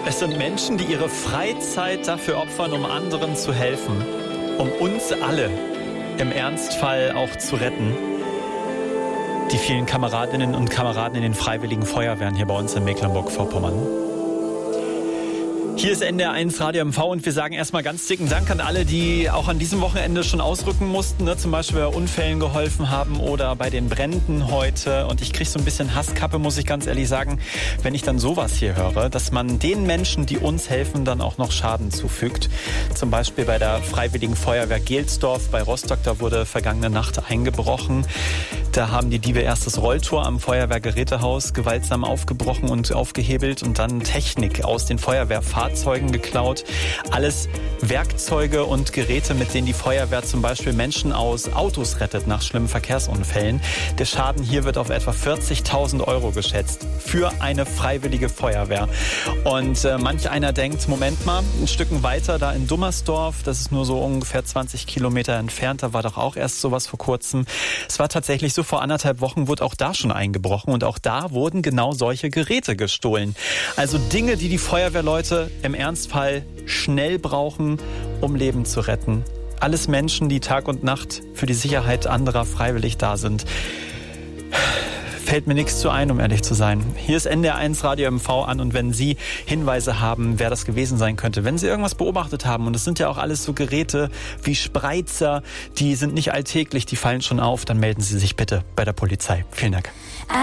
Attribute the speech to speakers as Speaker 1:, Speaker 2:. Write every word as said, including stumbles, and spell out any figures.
Speaker 1: Es sind Menschen, die ihre Freizeit dafür opfern, um anderen zu helfen. Um uns alle im Ernstfall auch zu retten. Die vielen Kameradinnen und Kameraden in den Freiwilligen Feuerwehren hier bei uns in Mecklenburg-Vorpommern. Hier ist N D R eins Radio M V und wir sagen erstmal ganz dicken Dank an alle, die auch an diesem Wochenende schon ausrücken mussten, ne? Zum Beispiel bei Unfällen geholfen haben oder bei den Bränden heute. Und ich kriege so ein bisschen Hasskappe, muss ich ganz ehrlich sagen, wenn ich dann sowas hier höre, dass man den Menschen, die uns helfen, dann auch noch Schaden zufügt. Zum Beispiel bei der Freiwilligen Feuerwehr Gelsdorf bei Rostock, da wurde vergangene Nacht eingebrochen. Da haben die Diebe erst das Rolltor am Feuerwehrgerätehaus gewaltsam aufgebrochen und aufgehebelt und dann Technik aus den Feuerwehrfahrzeugen geklaut. Alles Werkzeuge und Geräte, mit denen die Feuerwehr zum Beispiel Menschen aus Autos rettet nach schlimmen Verkehrsunfällen. Der Schaden hier wird auf etwa vierzigtausend Euro geschätzt für eine freiwillige Feuerwehr. Und äh, manch einer denkt, Moment mal, ein Stück weiter, da in Dummersdorf, das ist nur so ungefähr zwanzig Kilometer entfernt, da war doch auch erst sowas vor kurzem. Es war tatsächlich so, vor anderthalb Wochen wurde auch da schon eingebrochen und auch da wurden genau solche Geräte gestohlen. Also Dinge, die die Feuerwehrleute im Ernstfall schnell brauchen, um Leben zu retten. Alles Menschen, die Tag und Nacht für die Sicherheit anderer freiwillig da sind. Fällt mir nichts zu ein, um ehrlich zu sein. Hier ist N D R eins Radio M V an und wenn Sie Hinweise haben, wer das gewesen sein könnte, wenn Sie irgendwas beobachtet haben, und es sind ja auch alles so Geräte wie Spreizer, die sind nicht alltäglich, die fallen schon auf, dann melden Sie sich bitte bei der Polizei. Vielen Dank.